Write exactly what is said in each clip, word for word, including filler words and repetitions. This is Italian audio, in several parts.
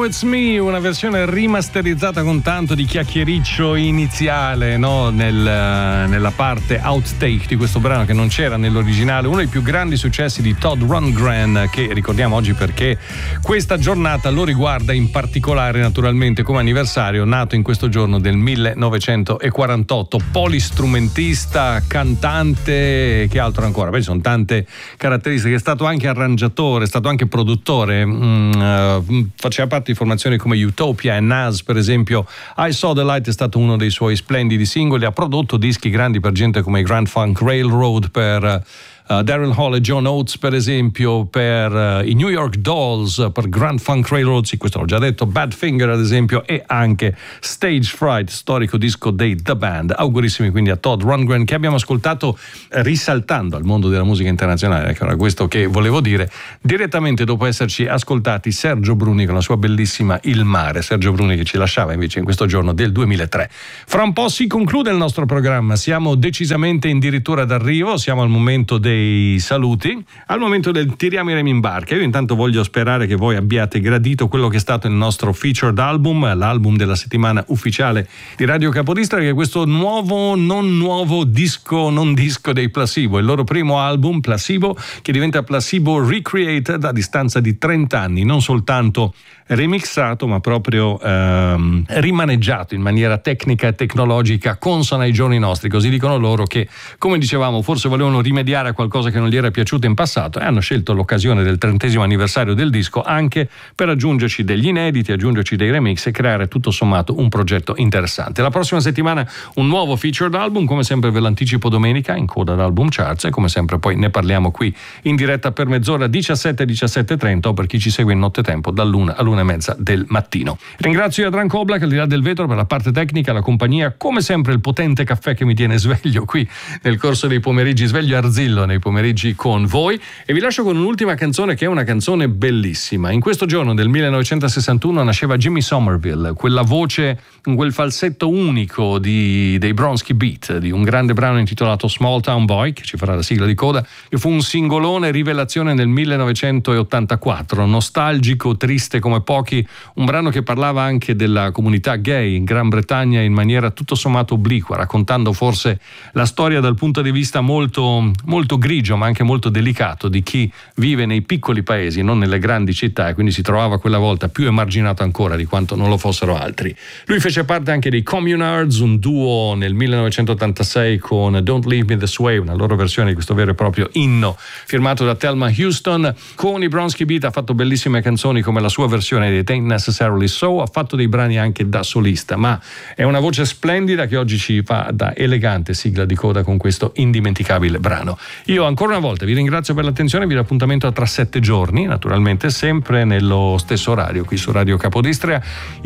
Know It's Me, una versione rimasterizzata con tanto di chiacchiericcio iniziale, no? Nel, nella parte outtake di questo brano che non c'era nell'originale, uno dei più grandi successi di Todd Rundgren, che ricordiamo oggi perché questa giornata lo riguarda in particolare, naturalmente come anniversario, nato in questo giorno del millenovecentoquarantotto, polistrumentista, cantante, che altro ancora? Beh, ci sono tante caratteristiche, è stato anche arrangiatore, è stato anche produttore, mm, uh, faceva parte di formazioni come Utopia e Nas, per esempio. I Saw the Light è stato uno dei suoi splendidi singoli, ha prodotto dischi grandi per gente come i Grand Funk Railroad, per Uh, Daryl Hall e John Oates, per esempio, per uh, i New York Dolls, per Grand Funk Railroad, sì, questo l'ho già detto, Badfinger ad esempio, e anche Stage Fright, storico disco dei The Band. Augurissimi quindi a Todd Rundgren, che abbiamo ascoltato eh, risaltando al mondo della musica internazionale, ecco, era questo che volevo dire, direttamente dopo esserci ascoltati Sergio Bruni con la sua bellissima Il Mare. Sergio Bruni che ci lasciava invece in questo giorno del duemilatré. Fra un po' si conclude il nostro programma, siamo decisamente addirittura d'arrivo, siamo al momento dei saluti, al momento del tiriamo i remi in barca. Io intanto voglio sperare che voi abbiate gradito quello che è stato il nostro featured album, l'album della settimana ufficiale di Radio Capodistria, che è questo nuovo, non nuovo disco, non disco dei Placebo, il loro primo album, Placebo, che diventa Placebo Recreated a distanza di trenta anni, non soltanto remixato ma proprio ehm, rimaneggiato in maniera tecnica e tecnologica consona ai giorni nostri, così dicono loro, che come dicevamo forse volevano rimediare a qualcosa che non gli era piaciuto in passato e hanno scelto l'occasione del trentesimo anniversario del disco anche per aggiungerci degli inediti, aggiungerci dei remix e creare tutto sommato un progetto interessante. La prossima settimana un nuovo featured album, come sempre ve l'anticipo domenica in coda ad Album Charts, e come sempre poi ne parliamo qui in diretta per mezz'ora, diciassette diciassette e trenta, o per chi ci segue in nottetempo dall'una all'una e mezza del mattino. Ringrazio Adrian Koblak al di là del vetro per la parte tecnica, la compagnia, come sempre il potente caffè che mi tiene sveglio qui nel corso dei pomeriggi, sveglio Arzillo nei pomeriggi con voi, e vi lascio con un'ultima canzone che è una canzone bellissima. In questo giorno del millenovecentosessantuno nasceva Jimmy Somerville, quella voce, quel falsetto unico di, dei Bronski Beat, di un grande brano intitolato Small Town Boy, che ci farà la sigla di coda, che fu un singolone rivelazione nel millenovecentottantaquattro, nostalgico, triste come pochi, un brano che parlava anche della comunità gay in Gran Bretagna in maniera tutto sommato obliqua, raccontando forse la storia dal punto di vista molto, molto grigio ma anche molto delicato di chi vive nei piccoli paesi, non nelle grandi città, e quindi si trovava quella volta più emarginato ancora di quanto non lo fossero altri. Lui fece parte anche dei Communards, un duo nel millenovecentottantasei con Don't Leave Me This Way, una loro versione di questo vero e proprio inno firmato da Thelma Houston. Con i Bronski Beat ha fatto bellissime canzoni come la sua versione di It Ain't Necessarily So, ha fatto dei brani anche da solista, ma è una voce splendida che oggi ci fa da elegante sigla di coda con questo indimenticabile brano. Io ancora una volta vi ringrazio per l'attenzione, vi do appuntamento tra sette giorni, naturalmente sempre nello stesso orario qui su Radio Capodistria,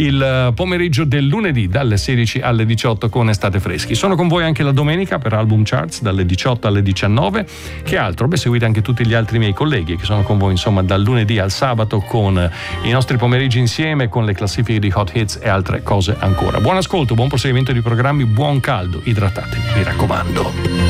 il pomeriggio del lunedì dalle sedici alle diciotto con Estate Freschi. Sono con voi anche la domenica per Album Charts dalle diciotto alle diciannove. Che altro? Beh, seguite anche tutti gli altri miei colleghi che sono con voi insomma dal lunedì al sabato con i nostri pomeriggi insieme, con le classifiche di Hot Hits e altre cose ancora. Buon ascolto, buon proseguimento di programmi, buon caldo, idratatevi, mi raccomando.